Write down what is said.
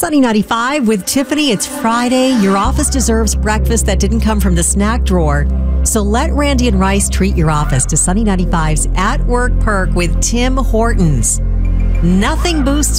Sunny 95 with Tiffany. It's Friday. Your office deserves breakfast that didn't come from the snack drawer. So let Randy and Rice treat your office to Sunny 95's At Work Perk with Tim Hortons. Nothing boosts